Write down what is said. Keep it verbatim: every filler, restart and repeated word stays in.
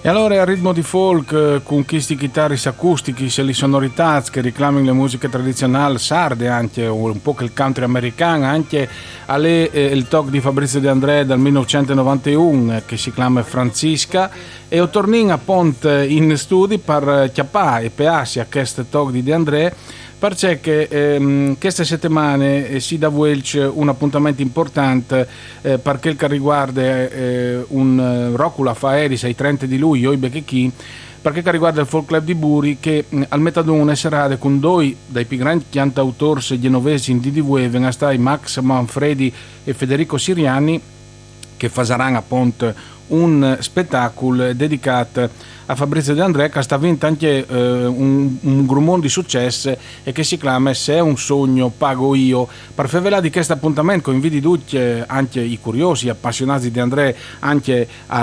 allora a ritmo di folk eh, con questi chitarri acustici e le sonorità che reclamano le musiche tradizionali sarde anche o un po' che il country americano anche alle, eh, il talk di Fabrizio De André dal millenovecentonovantuno eh, che si chiama Francisca e ho tornato a Pont in studi per chiappare e pearsi a questo talk di De André perché ehm, queste settimane eh, si dà Welch un appuntamento importante eh, per quel che riguarda eh, un eh, Rocula fa Eris ai trenta di luglio, chi perché che riguarda il Folk Club di Buri che mh, al metadone sarà con due dei più grandi cantautori genovesi in D D W vengono stati Max Manfredi e Federico Siriani che faranno appunto un spettacolo dedicato a Fabrizio De André che sta avendo anche eh, un, un grumone di successo e che si chiama Se è un sogno pago io per favela di questo appuntamento con inviti tutti eh, anche i curiosi appassionati di André anche a